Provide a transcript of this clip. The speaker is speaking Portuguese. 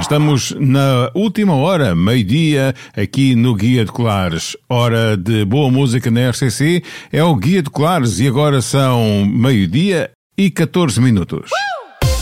estamos na última hora, meio-dia, aqui no Guia de Colares. Hora de boa música na RCC, é o Guia de Colares e agora são meio-dia e 14 minutos.